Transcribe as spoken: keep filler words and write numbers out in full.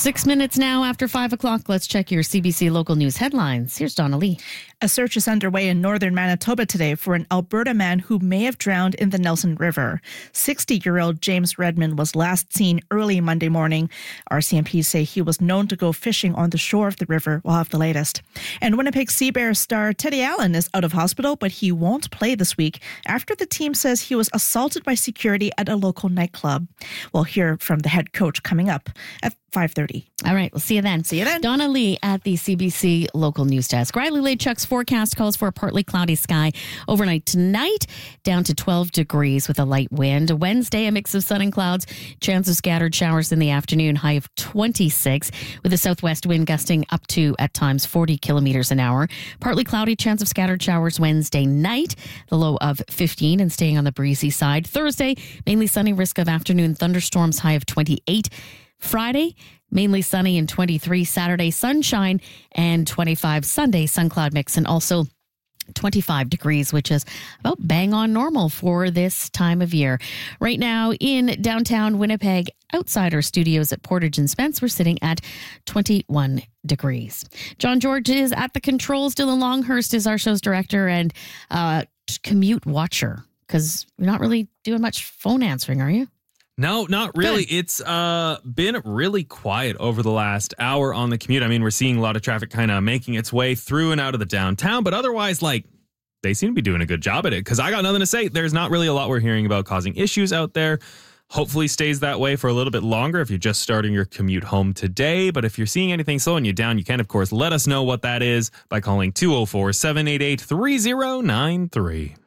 Six minutes now after five o'clock. Let's check your C B C local news headlines. Here's Donna Lee. A search is underway in northern Manitoba today for an Alberta man who may have drowned in the Nelson River. sixty-year-old James Redmond was last seen early Monday morning. R C M P say he was known to go fishing on the shore of the river. We'll have the latest. And Winnipeg Sea Bears star Teddy Allen is out of hospital, but he won't play this week after the team says he was assaulted by security at a local nightclub. We'll hear from the head coach coming up at five thirty. All right, we'll see you then. See you then. Donna Lee at the C B C local news desk. Riley Lachuk's forecast calls for a partly cloudy sky overnight tonight, down to twelve degrees with a light wind. Wednesday, a mix of sun and clouds, chance of scattered showers in the afternoon, high of twenty-six, with a southwest wind gusting up to, at times, forty kilometers an hour. Partly cloudy, chance of scattered showers Wednesday night, the low of fifteen and staying on the breezy side. Thursday, mainly sunny, risk of afternoon thunderstorms, high of twenty-eight. Friday, mainly sunny and twenty-three. Saturday, sunshine and twenty-five. Sunday, sun cloud mix and also twenty-five degrees, which is about bang on normal for this time of year. Right now in downtown Winnipeg, outside our studios at Portage and Spence, we're sitting at twenty-one degrees. John George is at the controls. Dylan Longhurst is our show's director and uh, commute watcher, because you're not really doing much phone answering, are you? No, not really. Good. It's uh, been really quiet over the last hour on the commute. I mean, we're seeing a lot of traffic kind of making its way through and out of the downtown, but otherwise, like, they seem to be doing a good job at it, because I got nothing to say. There's not really a lot we're hearing about causing issues out there. Hopefully stays that way for a little bit longer if you're just starting your commute home today. But if you're seeing anything slowing you down, you can, of course, let us know what that is by calling two oh four, seven eight eight, three oh nine three.